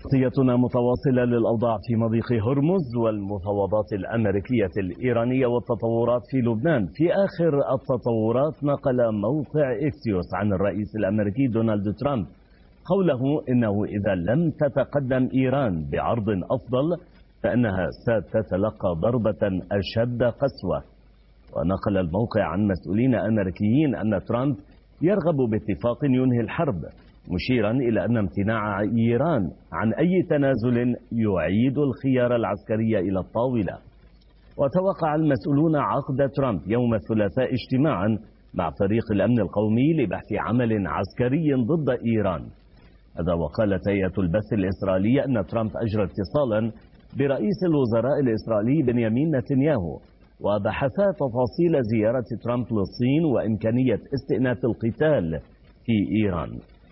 تغطيتنا متواصلة للأوضاع في مضيق هرمز والمفاوضات الأمريكية الإيرانية والتطورات في لبنان. في آخر التطورات نقل موقع إكسيوس عن الرئيس الأمريكي دونالد ترامب قوله إنه إذا لم تتقدم إيران بعرض أفضل فإنها ستتلقى ضربة أشد قسوة. ونقل الموقع عن مسؤولين أمريكيين أن ترامب يرغب باتفاق ينهي الحرب، مشيرا إلى أن امتناع إيران عن أي تنازل يعيد الخيار العسكري إلى الطاولة. وتوقع المسؤولون عقد ترامب يوم الثلاثاء اجتماعا مع فريق الأمن القومي لبحث عمل عسكري ضد إيران. هذا وقالت هيئة البث الإسرائيلية أن ترامب أجرى اتصالا برئيس الوزراء الإسرائيلي بنيامين نتنياهو وبحثا تفاصيل زيارة ترامب للصين وإمكانية استئناف القتال في إيران.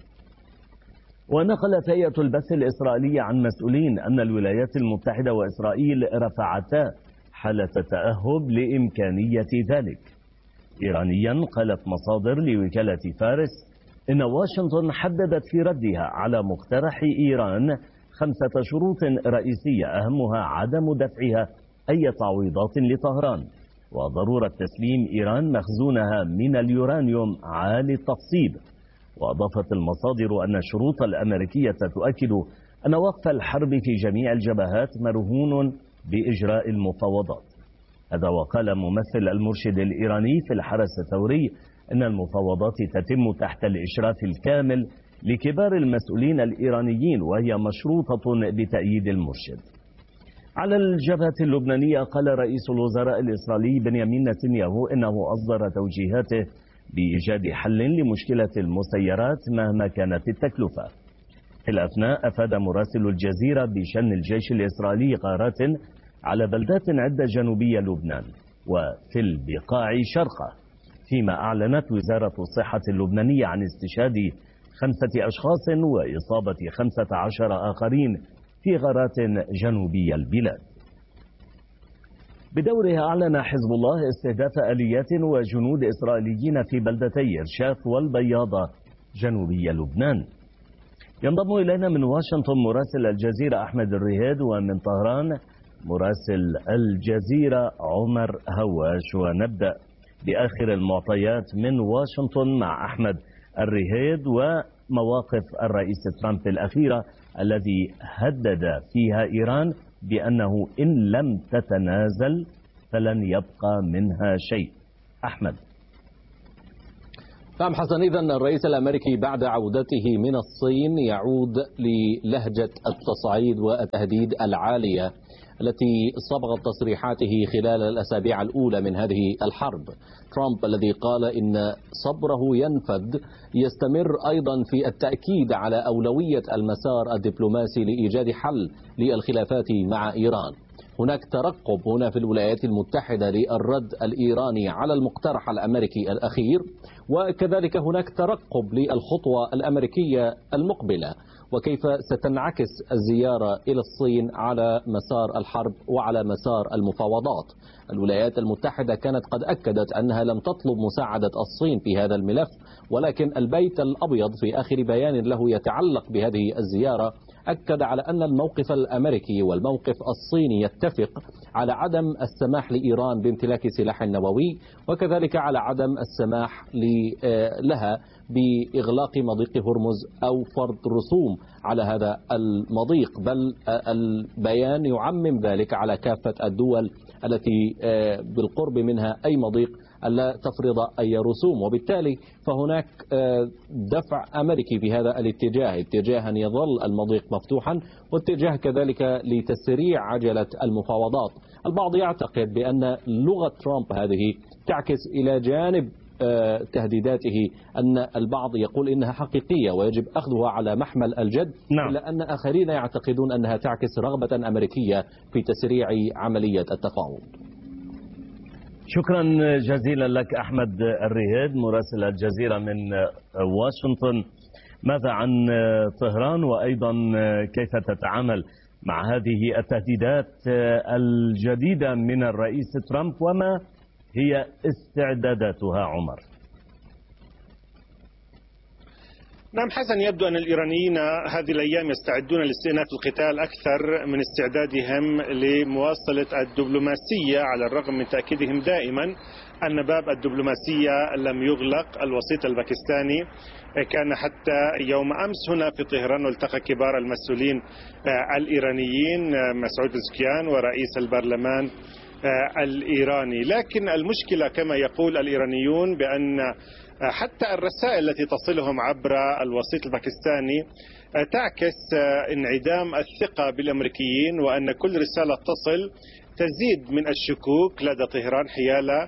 ونقلت هيئة البث الإسرائيلية عن مسؤولين أن الولايات المتحدة وإسرائيل رفعتا حالة تأهب لإمكانية ذلك. إيرانيا قالت مصادر لوكالة فارس إن واشنطن حددت في ردها على مقترح إيران 5 شروط رئيسية أهمها عدم دفعها أي تعويضات لطهران وضرورة تسليم إيران مخزونها من اليورانيوم عالي التخصيب. وأضافت المصادر أن الشروط الأمريكية تؤكد أن وقف الحرب في جميع الجبهات مرهون بإجراء المفاوضات. هذا وقال ممثل المرشد الإيراني في الحرس الثوري أن المفاوضات تتم تحت الإشراف الكامل لكبار المسؤولين الإيرانيين وهي مشروطة بتأييد المرشد. على الجبهة اللبنانية قال رئيس الوزراء الإسرائيلي بنيامين نتنياهو إنه أصدر توجيهاته بإيجاد حل لمشكلة المسيرات مهما كانت التكلفة. في الأثناء أفاد مراسل الجزيرة بشن الجيش الإسرائيلي غارات على بلدات عدة جنوبية لبنان وفي البقاع شرقة، فيما أعلنت وزارة الصحة اللبنانية عن استشهاد 5 أشخاص وإصابة 15 آخرين في غارات جنوبي البلاد. بدورها أعلن حزب الله استهداف آليات وجنود إسرائيليين في بلدتي إرشاف والبياضة جنوبي لبنان. ينضم إلينا من واشنطن مراسل الجزيرة أحمد الرهيد ومن طهران مراسل الجزيرة عمر هواش. ونبدأ بآخر المعطيات من واشنطن مع أحمد الرهيد ومواقف الرئيس ترامب الأخيرة الذي هدد فيها إيران بأنه إن لم تتنازل فلن يبقى منها شيء. أحمد. نعم حسن، إذن الرئيس الأمريكي بعد عودته من الصين يعود للهجة التصعيد والتهديد العالية التي صبغت تصريحاته خلال الأسابيع الأولى من هذه الحرب. ترامب الذي قال إن صبره ينفد يستمر أيضا في التأكيد على أولوية المسار الدبلوماسي لإيجاد حل للخلافات مع إيران. هناك ترقب هنا في الولايات المتحدة للرد الإيراني على المقترح الأمريكي الأخير، وكذلك هناك ترقب للخطوة الأمريكية المقبلة وكيف ستنعكس الزيارة إلى الصين على مسار الحرب وعلى مسار المفاوضات. الولايات المتحدة كانت قد أكدت أنها لم تطلب مساعدة الصين في هذا الملف، ولكن البيت الأبيض في آخر بيان له يتعلق بهذه الزيارة أكد على أن الموقف الأمريكي والموقف الصيني يتفق على عدم السماح لإيران بامتلاك سلاح نووي، وكذلك على عدم السماح لها بإغلاق مضيق هرمز أو فرض رسوم على هذا المضيق، بل البيان يعمم ذلك على كافة الدول التي بالقرب منها أي مضيق ألا تفرض أي رسوم. وبالتالي فهناك دفع أمريكي في هذا الاتجاه، اتجاه أن يظل المضيق مفتوحا واتجاه كذلك لتسريع عجلة المفاوضات. البعض يعتقد بأن لغة ترامب هذه تعكس إلى جانب تهديداته أن البعض يقول إنها حقيقية ويجب أخذها على محمل الجد، إلا أن آخرين يعتقدون أنها تعكس رغبة أمريكية في تسريع عملية التفاوض. شكرا جزيلا لك أحمد الرهيد مراسل الجزيرة من واشنطن. ماذا عن طهران وأيضا كيف تتعامل مع هذه التهديدات الجديدة من الرئيس ترامب وما هي استعداداتها عمر؟ نعم حسن، يبدو أن الإيرانيين هذه الأيام يستعدون لاستئناف القتال أكثر من استعدادهم لمواصلة الدبلوماسية، على الرغم من تأكيدهم دائما أن باب الدبلوماسية لم يغلق. الوسيط الباكستاني كان حتى يوم أمس هنا في طهران، والتقى كبار المسؤولين الإيرانيين مسعود بزكيان ورئيس البرلمان الإيراني. لكن المشكلة كما يقول الإيرانيون بأن حتى الرسائل التي تصلهم عبر الوسيط الباكستاني تعكس انعدام الثقة بالأمريكيين، وأن كل رسالة تصل تزيد من الشكوك لدى طهران حيال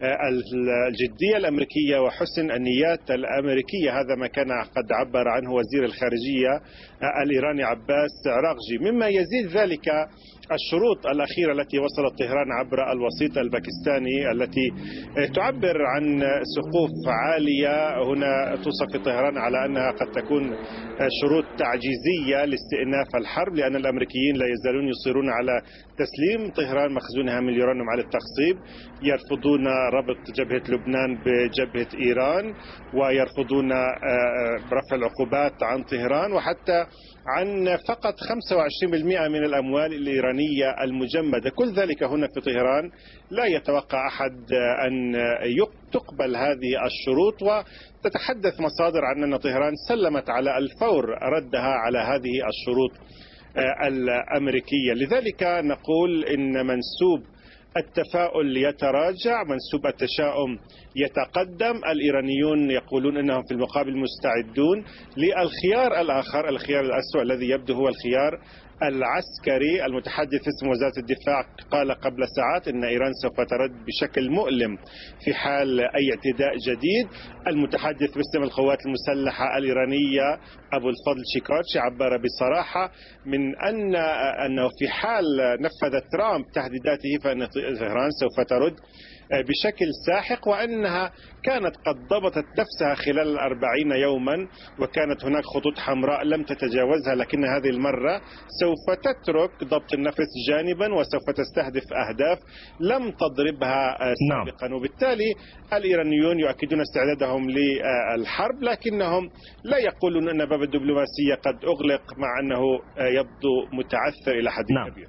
الجدية الأمريكية وحسن النيات الأمريكية. هذا ما كان قد عبر عنه وزير الخارجية الإيراني عباس عراقجي. مما يزيد ذلك الشروط الأخيرة التي وصلت طهران عبر الوسيط الباكستاني، التي تعبر عن سقوف عالية. هنا توصف في طهران على أنها قد تكون شروط تعجيزية لاستئناف الحرب، لأن الأمريكيين لا يزالون يصرون على تسليم طهران مخزونها من اليورانيوم على التخصيب، يرفضون ربط جبهة لبنان بجبهة إيران، ويرفضون رفع العقوبات عن طهران، وحتى عن فقط 25% من الأموال الإيرانية المجمدة. كل ذلك هنا في طهران لا يتوقع أحد أن تقبل هذه الشروط، وتتحدث مصادر عن أن طهران سلمت على الفور ردها على هذه الشروط الأمريكية. لذلك نقول إن منسوب التفاؤل يتراجع، منسوب التشاؤم يتقدم. الإيرانيون يقولون أنهم في المقابل مستعدون للخيار الآخر، الخيار الأسوأ الذي يبدو هو الخيار العسكري. المتحدث باسم وزارة الدفاع قال قبل ساعات أن إيران سوف ترد بشكل مؤلم في حال أي اعتداء جديد. المتحدث باسم القوات المسلحة الإيرانية أبو الفضل شيكارشي عبر بصراحة من أنه في حال نفذ ترامب تهديداته فإن طهران سوف ترد بشكل ساحق، وأنها كانت قد ضبطت نفسها خلال 40 يوما، وكانت هناك خطوط حمراء لم تتجاوزها، لكن هذه المرة سوف تترك ضبط النفس جانبا وسوف تستهدف أهداف لم تضربها سابقا. وبالتالي الإيرانيون يؤكدون استعدادهم للحرب، لكنهم لا يقولون أن باب الدبلوماسية قد أغلق، مع أنه يبدو متعثر إلى حد كبير.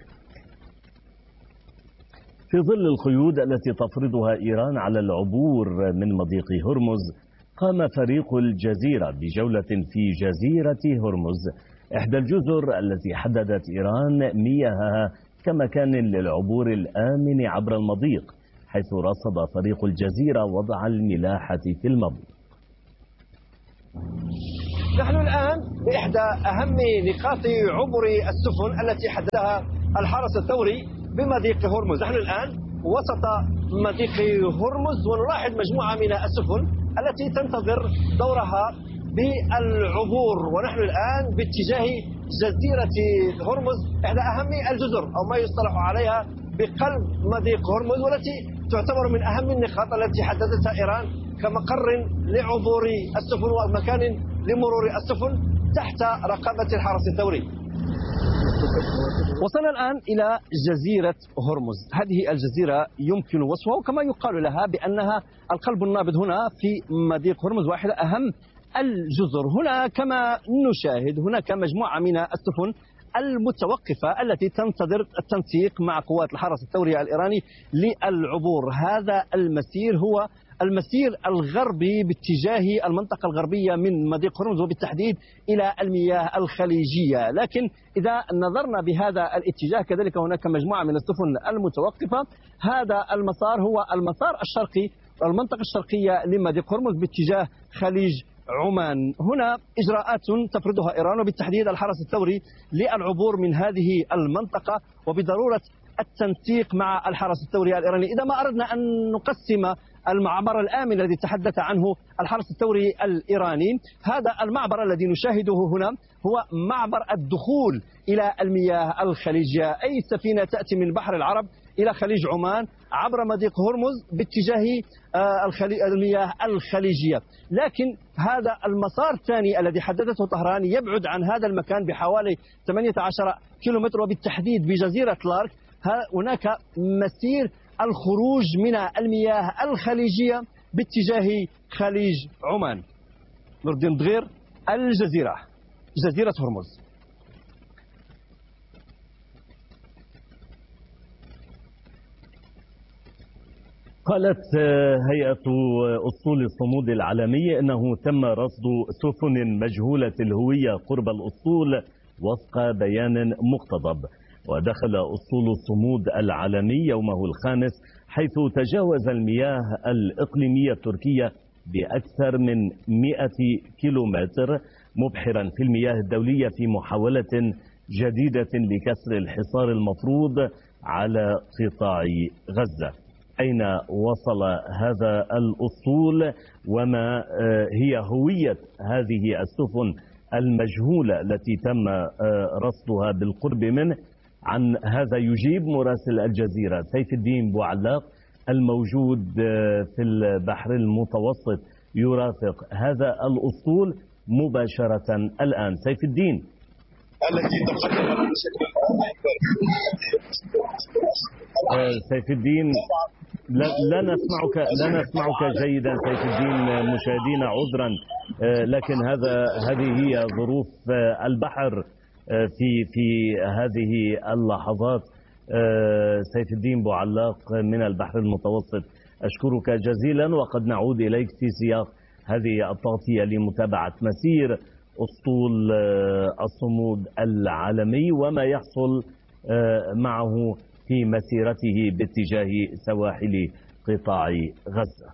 في ظل القيود التي تفرضها إيران على العبور من مضيق هرمز، قام فريق الجزيرة بجولة في جزيرة هرمز، إحدى الجزر التي حددت إيران مياهها كمكان للعبور الآمن عبر المضيق، حيث رصد فريق الجزيرة وضع الملاحة في المضيق. نحن الآن بإحدى أهم نقاط عبور السفن التي حددها الحرس الثوري بمضيق هرمز. نحن الآن وسط مضيق هرمز، ونلاحظ مجموعة من السفن التي تنتظر دورها بالعبور، ونحن الآن باتجاه جزيرة هرمز، إحدى أهم الجزر أو ما يصطلح عليها بقلب مضيق هرمز، والتي تعتبر من أهم النقاط التي حددتها إيران كمقر لعبور السفن ومكان لمرور السفن تحت رقابة الحرس الثوري. وصلنا الآن إلى جزيرة هرمز. هذه الجزيرة يمكن وصفها وكما يقال لها بأنها القلب النابض هنا في مضيق هرمز، واحدة أهم الجزر. هنا كما نشاهد هناك مجموعة من السفن المتوقفة التي تنتظر التنسيق مع قوات الحرس الثوري الإيراني للعبور. هذا المسير هو المسير الغربي باتجاه المنطقة الغربية من مضيق هرمز، وبالتحديد إلى المياه الخليجية. لكن إذا نظرنا بهذا الاتجاه كذلك هناك مجموعة من السفن المتوقفة. هذا المسار هو المسار الشرقي، المنطقة الشرقية لمضيق هرمز باتجاه خليج عمان. هنا إجراءات تفرضها إيران وبالتحديد الحرس الثوري للعبور من هذه المنطقة، وبضرورة التنسيق مع الحرس الثوري الإيراني. إذا ما أردنا أن نقسم المعبر الآمن الذي تحدث عنه الحرس الثوري الإيراني، هذا المعبر الذي نشاهده هنا هو معبر الدخول إلى المياه الخليجية، أي سفينة تأتي من بحر العرب إلى خليج عمان عبر مضيق هرمز باتجاه المياه الخليجية. لكن هذا المسار الثاني الذي حددته طهران يبعد عن هذا المكان بحوالي 18 كيلومتر، وبالتحديد بجزيرة لارك هناك مسير الخروج من المياه الخليجية باتجاه خليج عمان. نور الدين دغير، الجزيرة، جزيرة هرمز. قالت هيئة أسطول الصمود العالمي إنه تم رصد سفن مجهولة الهوية قرب الأسطول وفق بيان مقتضب. ودخل أسطول الصمود العالمي يومه الخامس حيث تجاوز المياه الإقليمية التركية بأكثر من 100 كيلومتر مبحرا في المياه الدولية في محاولة جديدة لكسر الحصار المفروض على قطاع غزة. أين وصل هذا الأسطول وما هي هوية هذه السفن المجهولة التي تم رصدها بالقرب منه؟ عن هذا يجيب مراسل الجزيرة سيف الدين بوعلاق الموجود في البحر المتوسط يرافق هذا الأسطول مباشرة الآن. سيف الدين. التي تقدم بشكل سيف الدين لا نسمعك جيدا سيف الدين. مشاهدينا عذرا، لكن هذه هي ظروف البحر في هذه اللحظات. سيف الدين بوعلاق من البحر المتوسط، أشكرك جزيلا، وقد نعود إليك في سياق هذه التغطية لمتابعة مسير أسطول الصمود العالمي وما يحصل معه في مسيرته باتجاه سواحل قطاع غزة.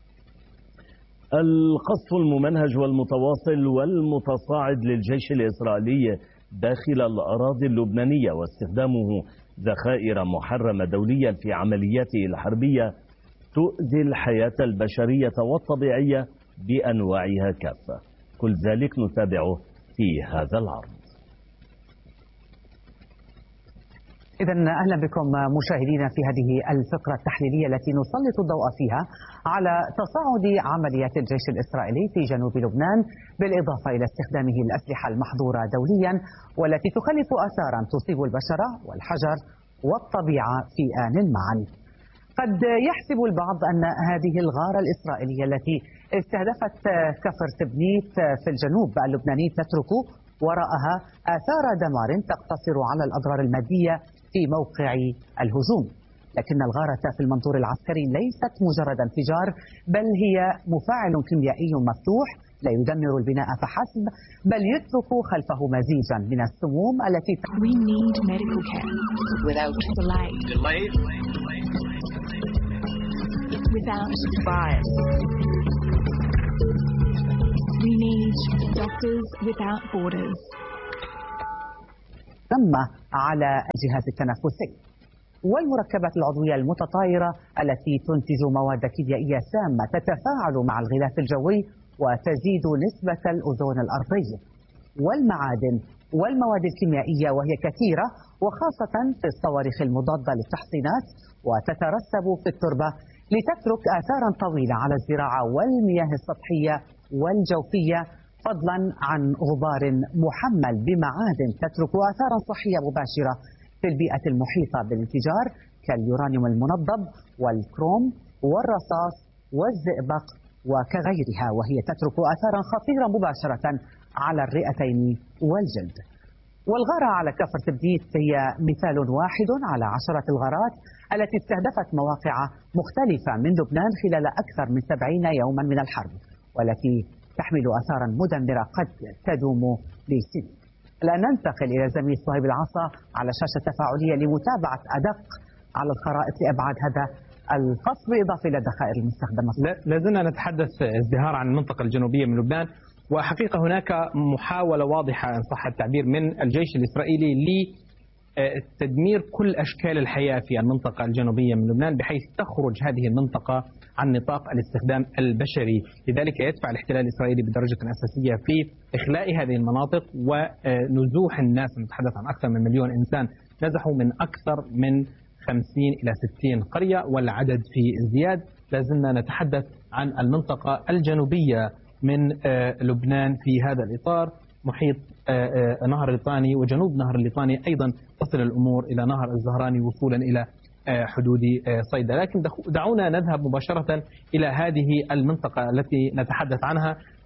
القصف الممنهج والمتواصل والمتصاعد للجيش الإسرائيلي داخل الأراضي اللبنانية واستخدامه ذخائر محرمة دوليا في عملياته الحربية تؤذي الحياة البشرية والطبيعية بأنواعها كافة. كل ذلك نتابعه في هذا العرض. إذا أهلا بكم مشاهدينا في هذه الفقرة التحليلية التي نسلط الضوء فيها على تصاعد عمليات الجيش الإسرائيلي في جنوب لبنان، بالإضافة إلى استخدامه الأسلحة المحظورة دوليا والتي تخلف آثارا تصيب البشر والحجر والطبيعة في آن معا. قد يحسب البعض أن هذه الغارة الإسرائيلية التي استهدفت كفر سبنيت في الجنوب اللبناني تترك وراءها آثار دمار تقتصر على الأضرار المادية في موقع الهجوم، لكن الغارة في المنظور العسكري ليست مجرد انفجار، بل هي مفاعل كيميائي مفتوح لا يدمر البناء فحسب، بل يترك خلفه مزيجا من السموم التي We need medical care without delay. Without bias. We need doctors without borders. ثم على الجهاز التنفسي والمركبات العضوية المتطايرة التي تنتج مواد كيميائية سامة تتفاعل مع الغلاف الجوي وتزيد نسبة الأوزون الأرضي، والمعادن والمواد الكيميائية وهي كثيرة وخاصة في الصواريخ المضادة للتحصينات، وتترسب في التربة لتترك آثارا طويلة على الزراعة والمياه السطحية والجوفية، فضلا عن غبار محمل بمعادن تترك آثارا صحية مباشرة في البيئة المحيطة بالانفجار كاليورانيوم المنضب والكروم والرصاص والزئبق وكغيرها، وهي تترك آثارا خطيرة مباشرة على الرئتين والجلد. والغارة على كفر سبنيت هي مثال واحد على عشرة الغارات التي استهدفت مواقع مختلفة من لبنان خلال أكثر من 70 يوما من الحرب، والتي تحمل آثارا مدمرة قد تدوم لسنين. الآن ننتقل إلى زميل صهيب العصا على شاشة تفاعلية لمتابعة أدق على الخرائط لأبعاد هذا القصف بالإضافة إلى الذخائر المستخدمة. لازلنا نتحدث ازدهار عن المنطقة الجنوبية من لبنان، وحقيقة هناك محاولة واضحة إن صح التعبير من الجيش الإسرائيلي لتدمير كل أشكال الحياة في المنطقة الجنوبية من لبنان، بحيث تخرج هذه المنطقة عن نطاق الاستخدام البشري. لذلك يدفع الاحتلال الإسرائيلي بدرجة أساسية في إخلاء هذه المناطق ونزوح الناس. نتحدث عن أكثر من 1,000,000 إنسان نزحوا من أكثر من 50 إلى 60 قرية، والعدد في ازدياد. لازلنا نتحدث عن المنطقة الجنوبية من لبنان في هذا الإطار، محيط نهر الليطاني وجنوب نهر الليطاني أيضا تصل الأمور إلى نهر الزهراني وصولا إلى حدود صيدا. لكن دعونا نذهب مباشرة إلى هذه المنطقة التي نتحدث عنها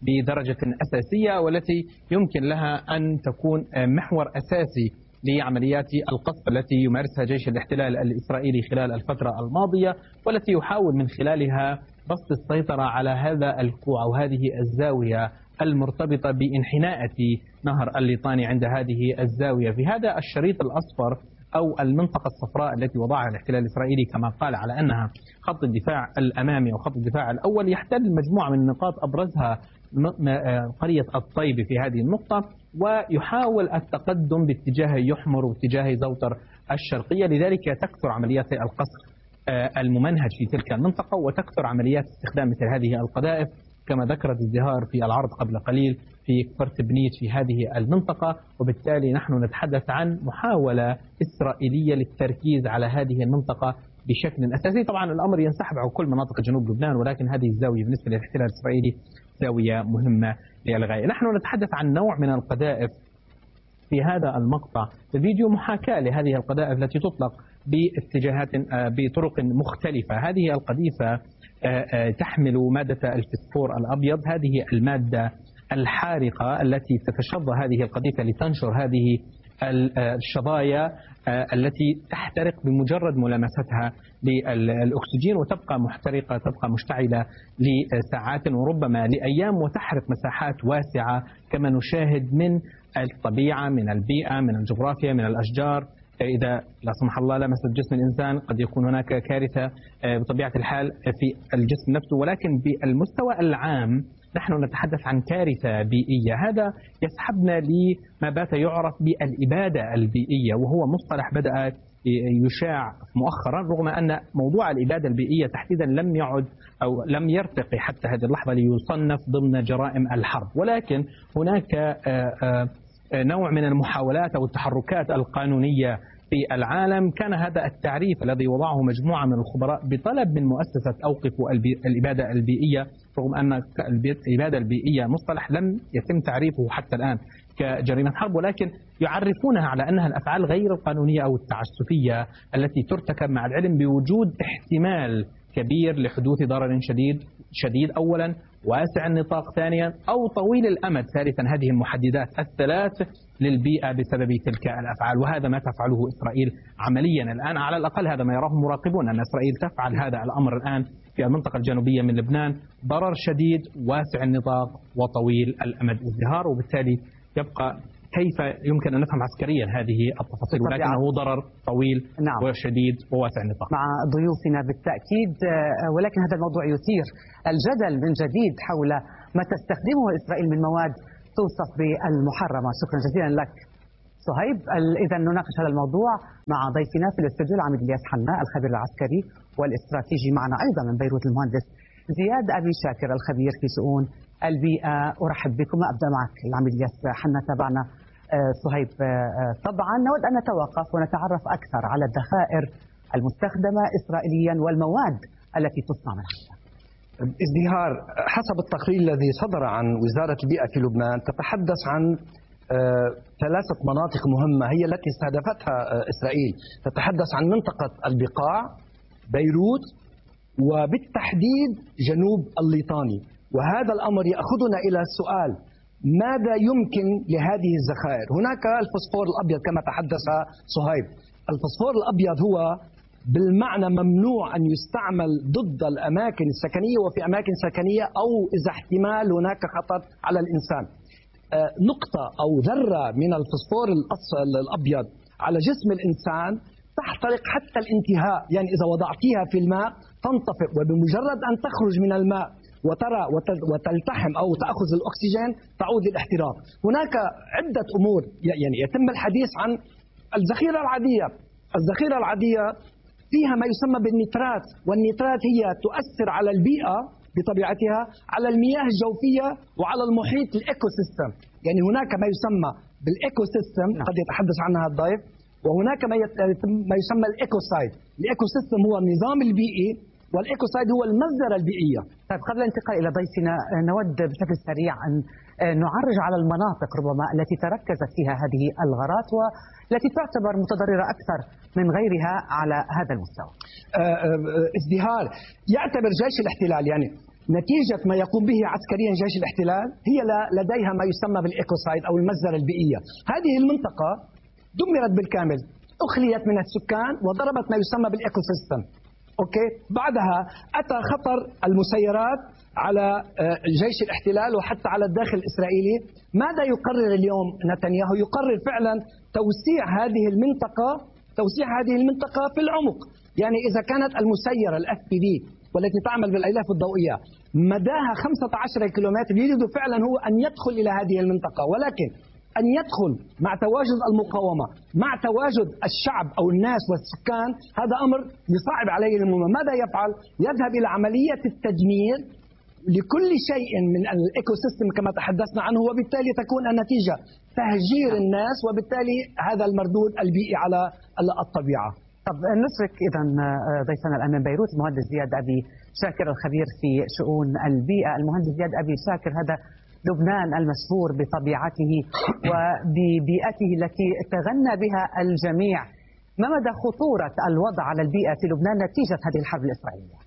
بدرجة أساسية، والتي يمكن لها أن تكون محور أساسي لعمليات القصف التي يمارسها جيش الاحتلال الإسرائيلي خلال الفترة الماضية، والتي يحاول من خلالها بسط السيطرة على هذا الكوع أو هذه الزاوية المرتبطة بانحناءة نهر الليطاني عند هذه الزاوية. في هذا الشريط الأصفر أو المنطقة الصفراء التي وضعها الاحتلال الإسرائيلي كما قال على أنها خط الدفاع الأمامي أو خط الدفاع الأول، يحتل مجموعة من النقاط أبرزها قرية الطيب في هذه النقطة، ويحاول التقدم باتجاه يحمر واتجاه زوتر الشرقية. لذلك تكثر عمليات القصف الممنهج في تلك المنطقة، وتكثر عمليات استخدام مثل هذه القذائف كما ذكرت ازدهار في العرض قبل قليل في كفرت بنيت في هذه المنطقة. وبالتالي نحن نتحدث عن محاولة إسرائيلية للتركيز على هذه المنطقة بشكل أساسي. طبعا الأمر ينسحب على كل مناطق جنوب لبنان، ولكن هذه الزاوية بالنسبة للاحتلال الإسرائيلي زاوية مهمة للغاية. نحن نتحدث عن نوع من القذائف في هذا المقطع. الفيديو محاكاة لهذه القذائف التي تطلق باتجاهات بطرق مختلفة. هذه القذيفة تحمل مادة الفسفور الأبيض، هذه المادة الحارقة التي تتشظى هذه القذيفة لتنشر هذه الشظايا التي تحترق بمجرد ملامستها للأكسجين، وتبقى محترقة، تبقى مشتعلة لساعات وربما لأيام، وتحرق مساحات واسعة كما نشاهد من الطبيعة، من البيئة، من الجغرافيا، من الأشجار. إذا لا سمح الله لمست جسم الإنسان قد يكون هناك كارثة بطبيعة الحال في الجسم نفسه، ولكن بالمستوى العام نحن نتحدث عن كارثة بيئية. هذا يسحبنا لما بات يعرف بالإبادة البيئية، وهو مصطلح بدأ يشاع مؤخرا، رغم أن موضوع الإبادة البيئية تحديدا لم يعد أو لم يرتقي حتى هذه اللحظة ليصنف ضمن جرائم الحرب. ولكن هناك نوع من المحاولات أو التحركات القانونية في العالم. كان هذا التعريف الذي وضعه مجموعة من الخبراء بطلب من مؤسسة أوقفوا الإبادة البيئية، رغم أن الإبادة البيئية مصطلح لم يتم تعريفه حتى الآن كجريمة حرب، ولكن يعرفونها على أنها الأفعال غير القانونية أو التعسفية التي ترتكب مع العلم بوجود احتمال كبير لحدوث ضرر شديد أولا، واسع النطاق ثانيا، أو طويل الأمد ثالثا. هذه المحددات الثلاث للبيئة بسبب تلك الأفعال، وهذا ما تفعله إسرائيل عمليا الآن. على الأقل هذا ما يراه مراقبون، أن إسرائيل تفعل هذا الأمر الآن في المنطقة الجنوبية من لبنان، ضرر شديد واسع النطاق وطويل الأمد ازدهار. وبالتالي يبقى كيف يمكن أن نفهم عسكريا هذه التفاصيل، ولكنه ضرر طويل وشديد وواسع النطاق. مع ضيوفنا بالتأكيد، ولكن هذا الموضوع يثير الجدل من جديد حول ما تستخدمه إسرائيل من مواد توصف بالمحرمة. شكرا جزيلا لك صهيب. إذا نناقش هذا الموضوع مع ضيفنا في الاستوديو العميد الياس حناء الخبير العسكري والاستراتيجي، معنا أيضا من بيروت المهندس زياد أبي شاكر الخبير في شؤون البيئة. أرحب بكم. أبدأ معك العميد الياس حناء. تابعنا صهيب. طبعا نود أن نتوقف ونتعرف أكثر على الذخائر المستخدمة إسرائيليا والمواد التي تصنع منها. ازدهار حسب التقرير الذي صدر عن وزارة البيئة في لبنان تتحدث عن ثلاثة مناطق مهمة هي التي استهدفتها إسرائيل. تتحدث عن منطقة البقاع، بيروت، وبالتحديد جنوب الليطاني. وهذا الأمر يأخذنا إلى السؤال: ماذا يمكن لهذه الذخائر؟ هناك الفوسفور الأبيض كما تحدث صهيب. الفوسفور الأبيض هو بالمعنى ممنوع أن يستعمل ضد الأماكن السكنية وفي أماكن سكنية، أو إذا احتمال هناك خطر على الإنسان. نقطة أو ذرة من الفوسفور الأبيض على جسم الإنسان تحترق حتى الانتهاء، يعني إذا وضعتيها في الماء تنطفئ، وبمجرد أن تخرج من الماء وتلتحم أو تأخذ الأكسجين تعود للاحتراق. هناك عدة أمور، يعني يتم الحديث عن الذخيرة العادية. الذخيرة العادية فيها ما يسمى بالنيترات، والنيترات هي تؤثر على البيئة بطبيعتها، على المياه الجوفية وعلى المحيط الإيكو سيستم. يعني هناك ما يسمى بالإيكو سيستم قد يتحدث عنها الضيف، وهناك ما يسمى الإيكوسايد. الإيكو سيستم هو النظام البيئي، والإيكوسايد هو المصدر البيئية. طيب، قبل الانتقال إلى ضيفنا نود بشكل سريع أن نعرج على المناطق ربما التي تركزت فيها هذه الغارات والتي تعتبر متضررة أكثر من غيرها على هذا المستوى. ازدهار يعتبر جيش الاحتلال، يعني نتيجة ما يقوم به عسكريا جيش الاحتلال هي لديها ما يسمى بالإيكوسايد أو المزرعة البيئية. هذه المنطقة دمرت بالكامل، أخليت من السكان وضربت ما يسمى بالإيكوسيستم. أوكي، بعدها أتى خطر المسيرات على جيش الاحتلال وحتى على الداخل الإسرائيلي. ماذا يقرر اليوم نتنياهو؟ يقرر فعلا توسيع هذه المنطقة في العمق. يعني إذا كانت المسيرة الFPV والتي تعمل بالأيلاف الضوئية مداها 15 كيلومتر، يريد فعلا هو أن يدخل إلى هذه المنطقة، ولكن أن يدخل مع تواجد المقاومة، مع تواجد الشعب أو الناس والسكان، هذا أمر يصعب عليه المهمة. ماذا يفعل؟ يذهب إلى عملية التدمير لكل شيء من الإيكو سيستم كما تحدثنا عنه، وبالتالي تكون النتيجة تهجير الناس، وبالتالي هذا المردود البيئي على الطبيعة. طب نترك إذا ضيفنا الآن من بيروت المهندس زياد أبي شاكر الخبير في شؤون البيئة. المهندس زياد أبي شاكر، هذا لبنان المشهور بطبيعته وببيئته التي تغنى بها الجميع، ما مدى خطورة الوضع على البيئة في لبنان نتيجة هذه الحرب الإسرائيلية؟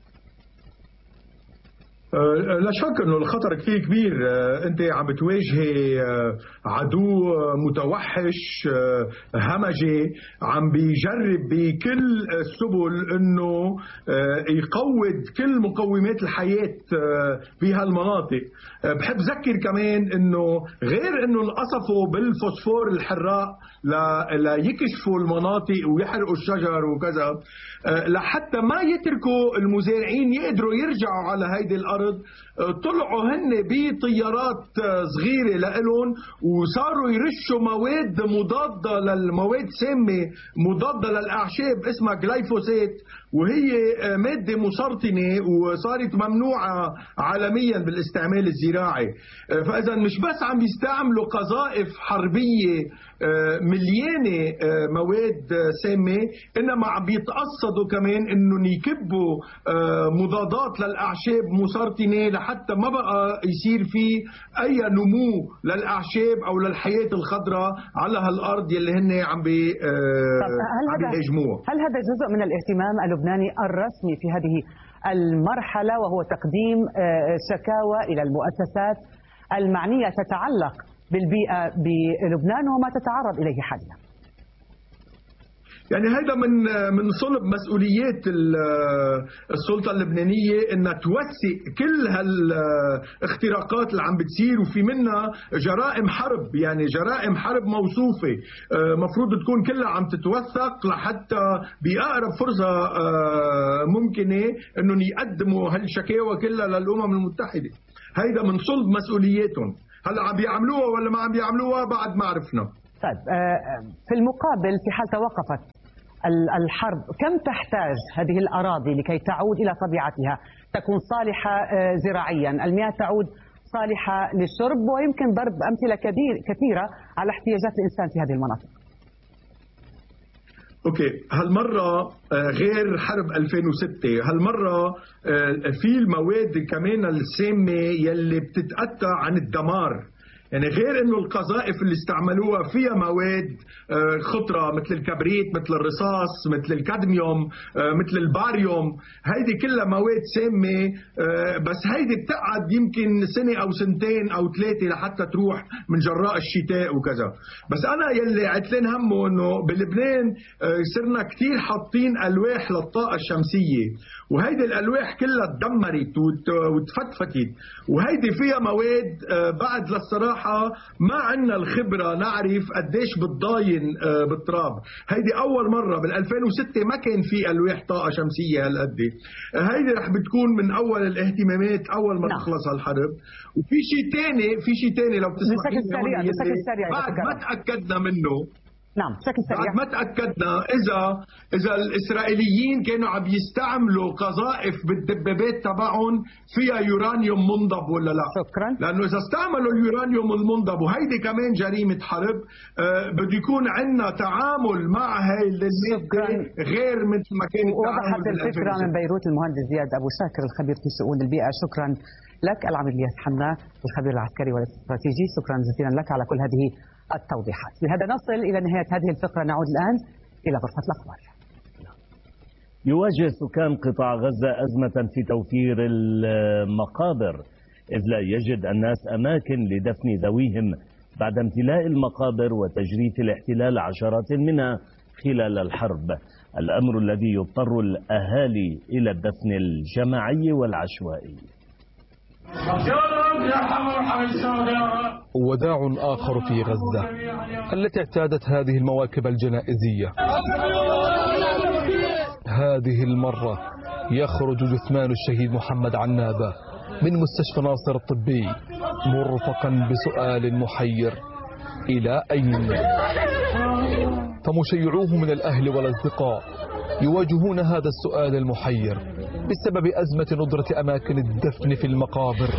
لا شك أنه الخطر كثير كبير. أنت عم بتواجهي عدو متوحش همجي عم بيجرب بكل السبل أنه يقوض كل مقومات الحياة بهالمناطق. بحب ذكر كمان أنه غير أنه انقصفوا بالفوسفور الحراق ليكشفوا المناطق ويحرقوا الشجر وكذا، لحتى ما يتركوا المزارعين يقدروا يرجعوا على هيدي الأرض، طلعوا هن بطيارات صغيرة لإلهم وصاروا يرشوا مواد مضادة للمواد سامة مضادة للأعشاب اسمها جلايفوسات، وهي مادة مسرطنة وصارت ممنوعة عالميا بالاستعمال الزراعي. فإذا مش بس عم يستعملوا قذائف حربية مليانة مواد سامة، إنما عم بيتقصدوا كمان إنهم يكبوا مضادات للأعشاب مسرطنة لحتى ما بقى يصير في أي نمو للأعشاب أو للحياة الخضراء على هالأرض يلي هن عم بيهاجموها. هل هذا جزء من الاهتمام اللبناني الرسمي في هذه المرحلة، وهو تقديم شكاوى إلى المؤسسات المعنية تتعلق بالبيئة بلبنان وما تتعرض إليه حاليا؟ يعني هذا من صلب مسؤوليات السلطة اللبنانية انها توثق كل هالاختراقات اللي عم بتصير، وفي منها جرائم حرب، يعني جرائم حرب موصوفة مفروض تكون كلها عم تتوثق لحتى بأقرب فرصة ممكنة انهم يقدموا هالشكاوى كلها للأمم المتحدة. هيدا من صلب مسؤولياتهم. هلا عم بيعملوها ولا ما عم بيعملوها بعد ما عرفنا. طيب في المقابل، في حال توقفت الحرب، كم تحتاج هذه الأراضي لكي تعود إلى طبيعتها، تكون صالحة زراعيا، المياه تعود صالحة للشرب، ويمكن ضرب أمثلة كثيرة على احتياجات الإنسان في هذه المناطق؟ اوكي، هالمرة غير حرب 2006، هالمرة في المواد كمان السامة يلي بتتأتى عن الدمار. يعني غير انه القذائف اللي استعملوها فيها مواد خطرة مثل الكبريت، مثل الرصاص، مثل الكادميوم، مثل الباريوم، هيدي كلها مواد سامة، بس هيدي بتقعد يمكن سنة او سنتين او ثلاثة لحتى تروح من جراء الشتاء وكذا. بس انا يلي عتلين همه انه بلبنان صرنا كتير حاطين الواح للطاقة الشمسية، وهيدي الالواح كلها تدمرت وتفتفتت، وهيدي فيها مواد بعد للصراحة ما عندنا الخبرة نعرف قديش بتضاين بالتراب. هيدي أول مرة بال2006 ما كان في ألواح طاقة شمسية هالقد. هيدي رح بتكون من أول الاهتمامات أول ما تخلص هالحرب. وفي شيء تاني لو بتسمحي لي بعد ما تأكدنا منه. نعم، بشكل سريع. بعد ما تأكدنا إذا الإسرائيليين كانوا عم يستعملوا قذائف بالدبابات تبعهم فيها يورانيوم منضب ولا لا. شكرا. لأنه إذا استعملوا اليورانيوم المنضب، وهيدي كمان جريمة حرب، بده يكون عندنا تعامل مع هاي المادة غير مثل ما كان التعامل. وضحت الفكرة من بيروت المهندس زياد أبو شاكر الخبير في شؤون البيئة. شكرا لك. العميد الياس حنا الخبير العسكري والاستراتيجي، شكرا جزيلا لك على كل هذه التوضيحات. بهذا نصل إلى نهاية هذه الفقرة. نعود الآن إلى غرفة الأخبار. يواجه سكان قطاع غزة أزمة في توفير المقابر، إذ لا يجد الناس أماكن لدفن ذويهم بعد امتلاء المقابر وتجريف الاحتلال عشرات منها خلال الحرب، الأمر الذي يضطر الأهالي إلى الدفن الجماعي والعشوائي. وداع آخر في غزة التي اعتادت هذه المواكب الجنائزية. هذه المرة يخرج جثمان الشهيد محمد عنابة من مستشفى ناصر الطبي مرفقا بسؤال محير: إلى أين؟ فمشيعوه من الأهل والأصدقاء يواجهون هذا السؤال المحير بسبب أزمة ندرة أماكن الدفن في المقابر.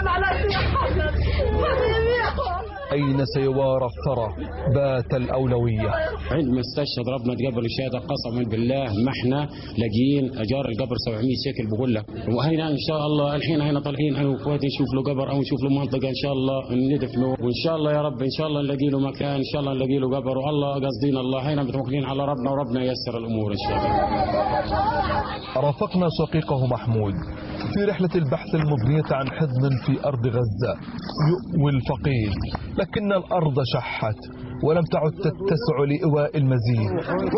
أين سيوارى الثرى بات الأولوية؟ عند مستشفى ضربنا قبل الشهادة قسما بالله ما احنا لاقيين أجار القبر 700 شيكل بقول لك، وهنا إن شاء الله الحين هنا طالعين أنا وأخواتي نشوف له قبر أو نشوف له منطقة إن شاء الله ندفنه، وإن شاء الله يا رب إن شاء الله نلاقي له مكان، إن شاء الله نلاقي له قبر، والله قصدين الله هنا متوكلين على ربنا وربنا ييسر الأمور إن شاء الله. رافقنا شقيقه محمود في رحلة البحث المبنية عن حضن في أرض غزة يؤوي الفقيد، لكن الأرض شحت ولم تعد تتسع لإواء المزيد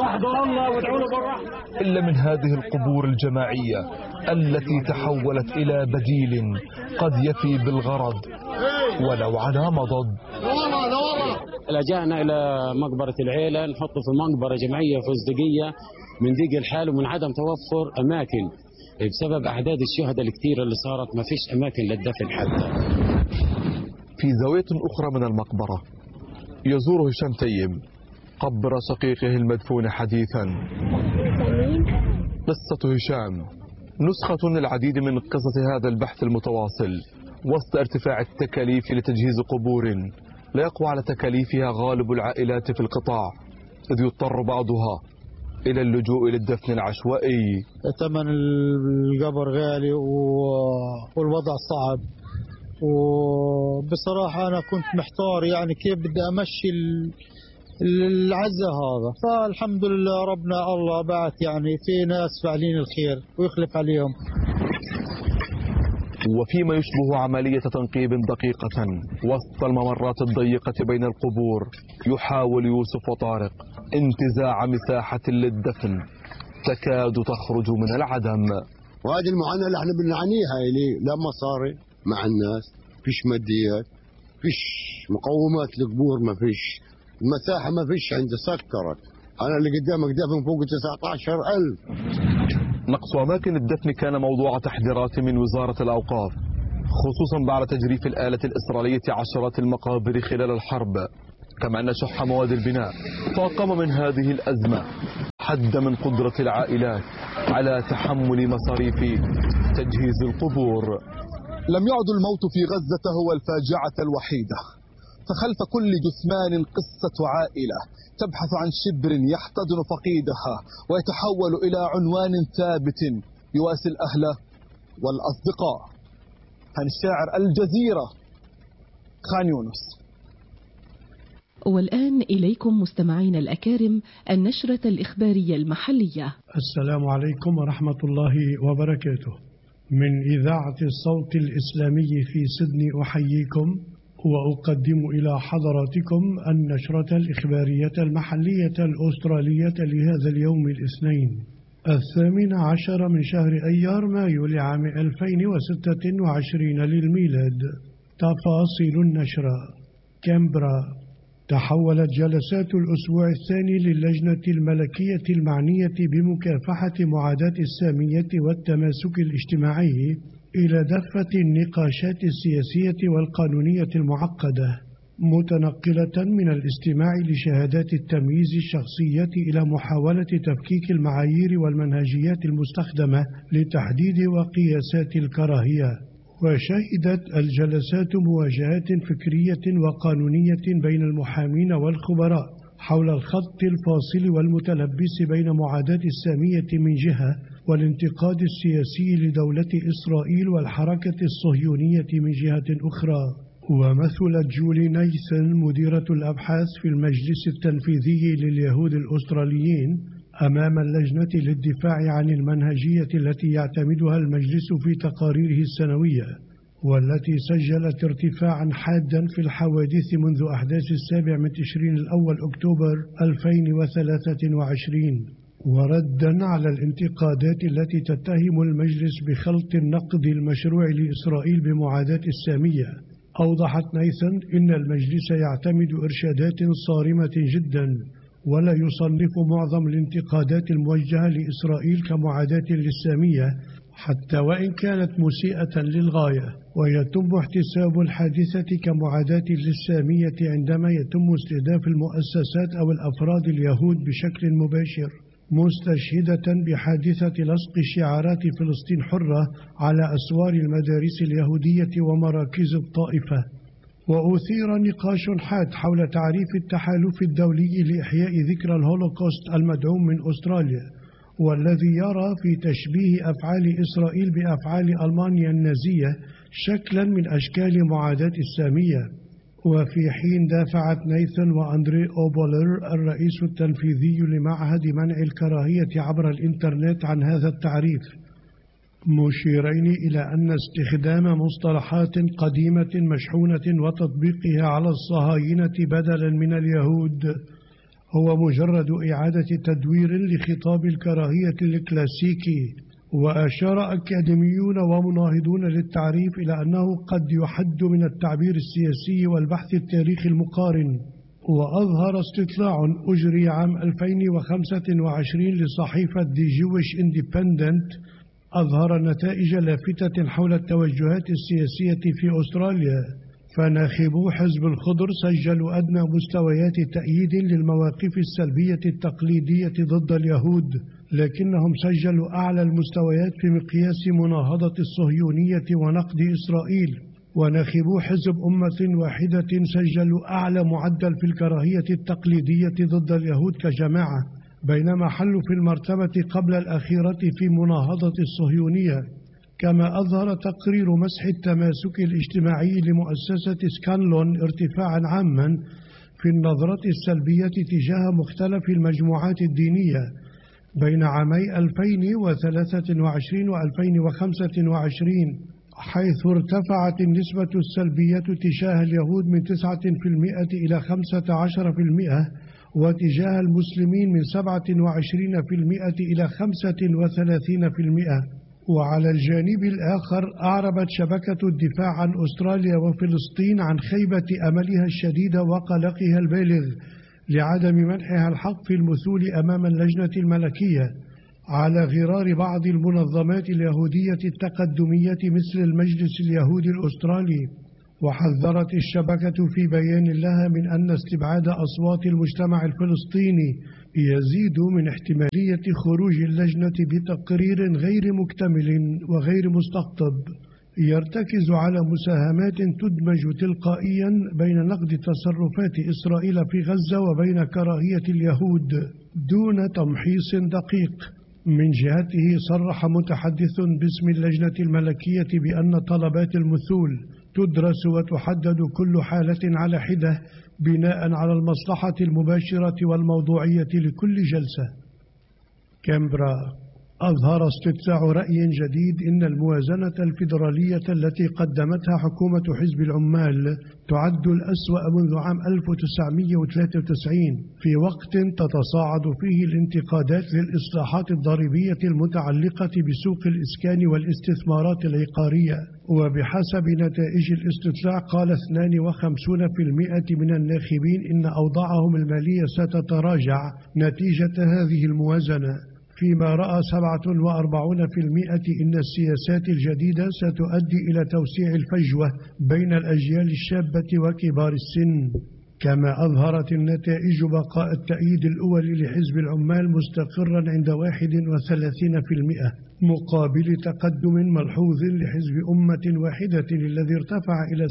إلا من هذه القبور الجماعية التي تحولت إلى بديل قد يفي بالغرض ولو على مضض. لجأنا إلى مقبرة العيلة نحطه في مقبرة جمعية فزدقية من ضيق الحال ومن عدم توفر أماكن بسبب أعداد الشهداء الكثيرة اللي صارت ما فيش أماكن للدفن حتى. في زاوية أخرى من المقبرة يزور هشام تيم قبر شقيقه المدفون حديثا. قصة هشام نسخة العديد من قصص هذا البحث المتواصل وسط ارتفاع التكاليف لتجهيز قبور لا يقوى على تكاليفها غالب العائلات في القطاع، إذ يضطر بعضها إلى اللجوء للدفن العشوائي. ثمن القبر غالي والوضع صعب، وبصراحة أنا كنت محتار يعني كيف بدي أمشي العزة هذا، فالحمد لله ربنا الله بعث يعني في ناس فاعلين الخير ويخلف عليهم. وفيما يشبه عملية تنقيب دقيقة وسط الممرات الضيقة بين القبور يحاول يوسف وطارق انتزاع مساحة للدفن تكاد تخرج من العدم. وهذه المعاناة اللي احنا بنعانيها اللي لا مصاري مع الناس، فيش ماديات، فيش مقومات للقبور، ما فيش المساحة، ما فيش عندي سكرت. أنا اللي قدامك دفن فوق 19,000. نقص أماكن الدفن كان موضوع تحذيرات من وزارة الأوقاف، خصوصا بعد تجريف الآلة الإسرائيلية عشرات المقابر خلال الحرب، كما أن شح مواد البناء فاقم من هذه الأزمة حد من قدرة العائلات على تحمل مصاريف تجهيز القبور. لم يعد الموت في غزة هو الفاجعة الوحيدة، فخلف كل جثمان قصة عائلة تبحث عن شبر يحتضن فقيدها ويتحول إلى عنوان ثابت يواسي الأهل والأصدقاء. عن الشاعر الجزيرة خان يونس. والآن إليكم مستمعين الأكارم النشرة الإخبارية المحلية. السلام عليكم ورحمة الله وبركاته. من إذاعة الصوت الإسلامي في سيدني أحييكم وأقدم إلى حضراتكم النشرة الإخبارية المحلية الأسترالية لهذا اليوم الاثنين 18 من شهر أيار مايو لعام 2026 للميلاد. تفاصيل النشرة. كامبرا. تحولت جلسات الأسبوع الثاني للجنة الملكية المعنية بمكافحة معاداة السامية والتماسك الاجتماعي إلى دفة النقاشات السياسية والقانونية المعقدة، متنقلة من الاستماع لشهادات التمييز الشخصية إلى محاولة تفكيك المعايير والمنهجيات المستخدمة لتحديد وقياسات الكراهية. وشهدت الجلسات مواجهات فكرية وقانونية بين المحامين والخبراء حول الخط الفاصل والمتلبس بين معاداة السامية من جهة والانتقاد السياسي لدولة إسرائيل والحركة الصهيونية من جهة أخرى. ومثلت جولي نيثن مديرة الأبحاث في المجلس التنفيذي لليهود الأستراليين أمام اللجنة للدفاع عن المنهجية التي يعتمدها المجلس في تقاريره السنوية، والتي سجلت ارتفاعا حادا في الحوادث منذ أحداث 7 تشرين الأول أكتوبر 2023. وردا على الانتقادات التي تتهم المجلس بخلط النقد المشروع لإسرائيل بمعاداة السامية، أوضحت نيثن إن المجلس يعتمد إرشادات صارمة جدا، ولا يصنف معظم الانتقادات الموجهة لإسرائيل كمعاداة للسامية حتى وإن كانت مسيئة للغاية، ويتم احتساب الحادثة كمعاداة للسامية عندما يتم استهداف المؤسسات أو الأفراد اليهود بشكل مباشر، مستشهدة بحادثة لصق شعارات فلسطين حرة على أسوار المدارس اليهودية ومراكز الطائفة. وأثير نقاش حاد حول تعريف التحالف الدولي لإحياء ذكرى الهولوكوست المدعوم من أستراليا، والذي يرى في تشبيه أفعال إسرائيل بأفعال ألمانيا النازية شكلا من أشكال معاداة السامية. وفي حين دافعت نيثن وأندري أوبولر الرئيس التنفيذي لمعهد منع الكراهية عبر الإنترنت عن هذا التعريف، مشيرين إلى أن استخدام مصطلحات قديمة مشحونة وتطبيقها على الصهاينة بدلا من اليهود هو مجرد إعادة تدوير لخطاب الكراهية الكلاسيكي. وأشار أكاديميون ومناهضون للتعريف إلى أنه قد يحد من التعبير السياسي والبحث التاريخي المقارن. وأظهر استطلاع أجري عام 2025 لصحيفة The Jewish Independent أظهر نتائج لافتة حول التوجهات السياسية في أستراليا. فناخبو حزب الخضر سجلوا أدنى مستويات تأييد للمواقف السلبية التقليدية ضد اليهود، لكنهم سجلوا أعلى المستويات في مقياس مناهضة الصهيونية ونقد إسرائيل. وناخبو حزب أمة واحدة سجلوا أعلى معدل في الكراهية التقليدية ضد اليهود كجماعة، بينما حلوا في المرتبة قبل الأخيرة في مناهضة الصهيونية. كما أظهر تقرير مسح التماسك الاجتماعي لمؤسسة سكانلون ارتفاعا عاما في النظرة السلبية تجاه مختلف المجموعات الدينية بين عامي 2023 و 2025، حيث ارتفعت النسبة السلبية تجاه اليهود من 9% إلى 15%، وتجاه المسلمين من 27% إلى 35%. وعلى الجانب الآخر أعربت شبكة الدفاع عن أستراليا وفلسطين عن خيبة أملها الشديد وقلقها البالغ لعدم منحها الحق في المثول أمام اللجنة الملكية، على غرار بعض المنظمات اليهودية التقدمية مثل المجلس اليهودي الأسترالي. وحذرت الشبكة في بيان لها من أن استبعاد أصوات المجتمع الفلسطيني يزيد من احتمالية خروج اللجنة بتقرير غير مكتمل وغير مستقطب يرتكز على مساهمات تدمج تلقائيا بين نقد تصرفات إسرائيل في غزة وبين كراهية اليهود دون تمحيص دقيق. من جهته صرح متحدث باسم اللجنة الملكية بأن طلبات المثول تدرس وتحدد كل حالة على حدة بناء على المصلحة المباشرة والموضوعية لكل جلسة. كامبرا. أظهر استطلاع رأي جديد إن الموازنة الفيدرالية التي قدمتها حكومة حزب العمال تعد الأسوأ منذ عام 1993 في وقت تتصاعد فيه الانتقادات للإصلاحات الضريبية المتعلقة بسوق الإسكان والاستثمارات العقارية. وبحسب نتائج الاستطلاع قال 52% من الناخبين إن أوضاعهم المالية ستتراجع نتيجة هذه الموازنة، فيما رأى 47% إن السياسات الجديدة ستؤدي إلى توسيع الفجوة بين الأجيال الشابة وكبار السن. كما أظهرت النتائج بقاء التأييد الأول لحزب العمال مستقرا عند 31% مقابل تقدم ملحوظ لحزب أمة واحدة الذي ارتفع إلى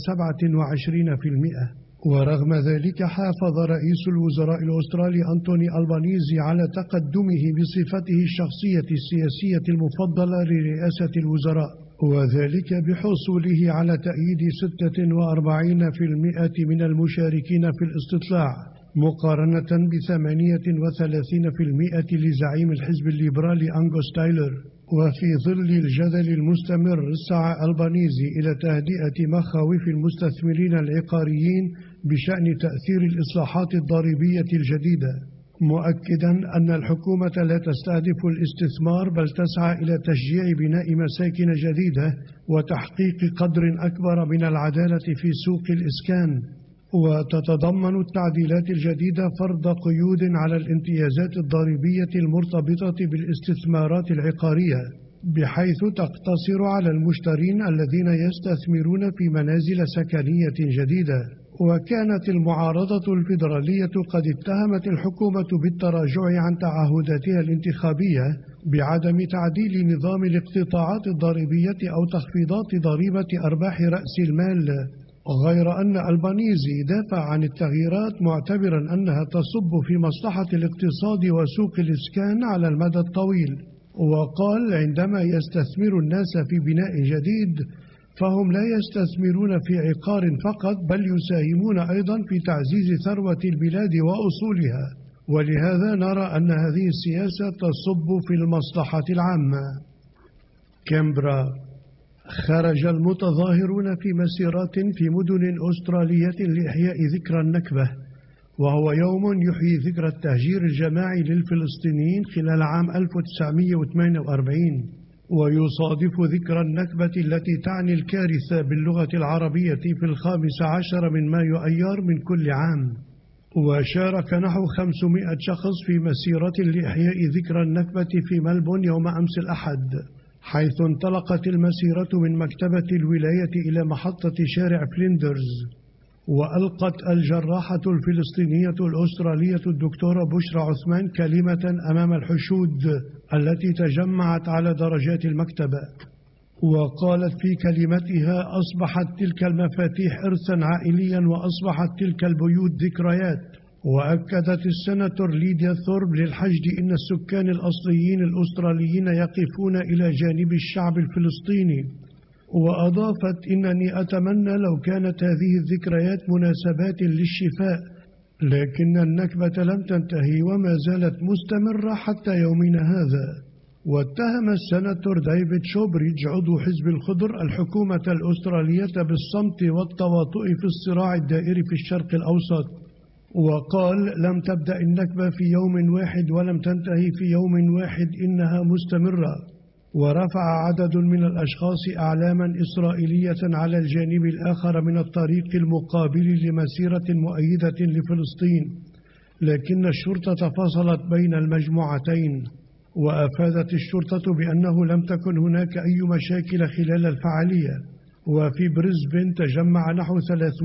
27%. ورغم ذلك حافظ رئيس الوزراء الأسترالي أنتوني ألبانيزي على تقدمه بصفته الشخصية السياسية المفضلة لرئاسة الوزراء، وذلك بحصوله على تأييد 46% من المشاركين في الاستطلاع، مقارنة ب38% لزعيم الحزب الليبرالي أنغوس تايلر. وفي ظل الجدل المستمر سعى ألبانيزي إلى تهدئة مخاوف المستثمرين العقاريين بشأن تأثير الإصلاحات الضريبية الجديدة، مؤكدا أن الحكومة لا تستهدف الاستثمار بل تسعى إلى تشجيع بناء مساكن جديدة وتحقيق قدر أكبر من العدالة في سوق الإسكان. وتتضمن التعديلات الجديدة فرض قيود على الامتيازات الضريبية المرتبطة بالاستثمارات العقارية، بحيث تقتصر على المشترين الذين يستثمرون في منازل سكنية جديدة. وكانت المعارضة الفيدرالية قد اتهمت الحكومة بالتراجع عن تعهداتها الانتخابية بعدم تعديل نظام الاقتطاعات الضريبية أو تخفيضات ضريبة أرباح رأس المال، غير أن ألبانيزي دافع عن التغييرات معتبرا أنها تصب في مصلحة الاقتصاد وسوق الإسكان على المدى الطويل. وقال: عندما يستثمر الناس في بناء جديد فهم لا يستثمرون في عقار فقط بل يساهمون أيضا في تعزيز ثروة البلاد وأصولها، ولهذا نرى أن هذه السياسة تصب في المصلحة العامة. كامبرا. خرج المتظاهرون في مسيرات في مدن أسترالية لإحياء ذكرى النكبة، وهو يوم يحيي ذكرى التهجير الجماعي للفلسطينيين خلال عام 1948، ويصادف ذكرى النكبة التي تعني الكارثة باللغة العربية في 15 من مايو أيار من كل عام. وشارك نحو 500 شخص في مسيرة لإحياء ذكرى النكبة في ملبون يوم أمس الأحد، حيث انطلقت المسيرة من مكتبة الولاية إلى محطة شارع فليندرز. وألقت الجراحة الفلسطينية الأسترالية الدكتورة بشرى عثمان كلمة أمام الحشود التي تجمعت على درجات المكتبة، وقالت في كلمتها: أصبحت تلك المفاتيح إرثا عائليا وأصبحت تلك البيوت ذكريات. وأكدت السناتور ليديا ثورب للحشد إن السكان الأصليين الأستراليين يقفون إلى جانب الشعب الفلسطيني، وأضافت: إنني أتمنى لو كانت هذه الذكريات مناسبات للشفاء، لكن النكبة لم تنتهي وما زالت مستمرة حتى يومنا هذا. واتهم السناتور ديفيد شوبريدج عضو حزب الخضر الحكومة الأسترالية بالصمت والتواطؤ في الصراع الدائري في الشرق الأوسط، وقال: لم تبدأ النكبة في يوم واحد ولم تنتهي في يوم واحد، إنها مستمرة. ورفع عدد من الأشخاص أعلاما إسرائيلية على الجانب الآخر من الطريق المقابل لمسيرة مؤيدة لفلسطين، لكن الشرطة فصلت بين المجموعتين. وأفادت الشرطة بأنه لم تكن هناك أي مشاكل خلال الفعالية. وفي بريسبن تجمع نحو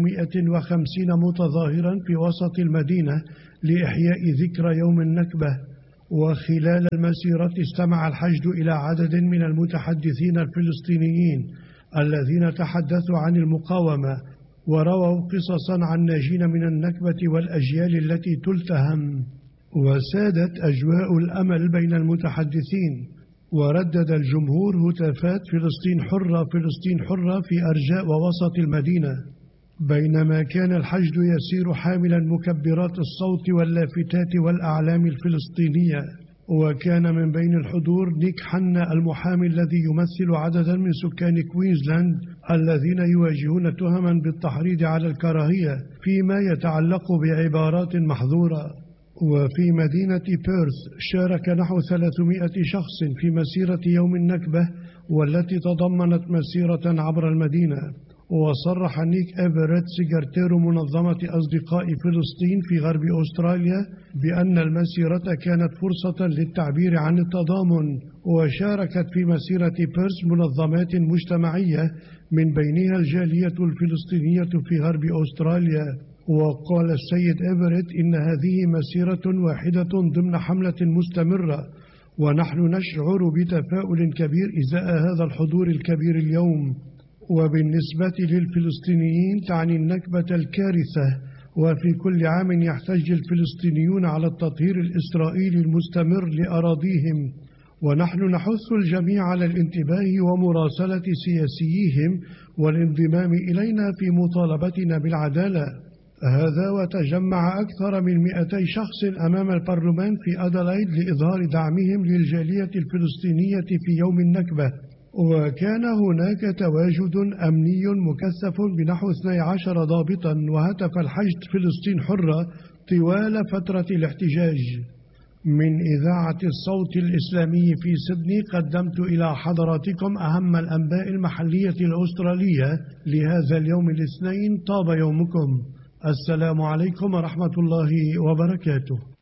350 متظاهرا في وسط المدينة لإحياء ذكرى يوم النكبة. وخلال المسيرة استمع الحشد إلى عدد من المتحدثين الفلسطينيين الذين تحدثوا عن المقاومة ورووا قصصا عن ناجين من النكبة والأجيال التي تلتهم. وسادت أجواء الأمل بين المتحدثين، وردد الجمهور هتافات فلسطين حرة فلسطين حرة في أرجاء ووسط المدينة، بينما كان الحشد يسير حاملا مكبرات الصوت واللافتات والأعلام الفلسطينية. وكان من بين الحضور نيك حنا المحامي الذي يمثل عددا من سكان كوينزلاند الذين يواجهون تهما بالتحريض على الكراهية فيما يتعلق بعبارات محظورة. وفي مدينة بيرث شارك نحو 300 شخص في مسيرة يوم النكبة والتي تضمنت مسيرة عبر المدينة. وصرح نيك إيفريت سكرتير منظمة أصدقاء فلسطين في غرب أستراليا بأن المسيرة كانت فرصة للتعبير عن التضامن. وشاركت في مسيرة بيرث منظمات مجتمعية من بينها الجالية الفلسطينية في غرب أستراليا. وقال السيد إيفريت إن هذه مسيرة واحدة ضمن حملة مستمرة، ونحن نشعر بتفاؤل كبير إزاء هذا الحضور الكبير اليوم. وبالنسبة للفلسطينيين تعني النكبة الكارثة، وفي كل عام يحتج الفلسطينيون على التطهير الإسرائيلي المستمر لأراضيهم، ونحن نحث الجميع على الانتباه ومراسلة سياسيهم والانضمام إلينا في مطالبتنا بالعدالة. هذا وتجمع أكثر من 200 شخص أمام البرلمان في أدلايد لإظهار دعمهم للجالية الفلسطينية في يوم النكبة. وكان هناك تواجد أمني مكثف بنحو 12 ضابطا وهتف الحشد فلسطين حرة طوال فترة الاحتجاج. من إذاعة الصوت الإسلامي في سيدني قدمت إلى حضراتكم أهم الأنباء المحلية الأسترالية لهذا اليوم الاثنين. طاب يومكم. السلام عليكم ورحمة الله وبركاته.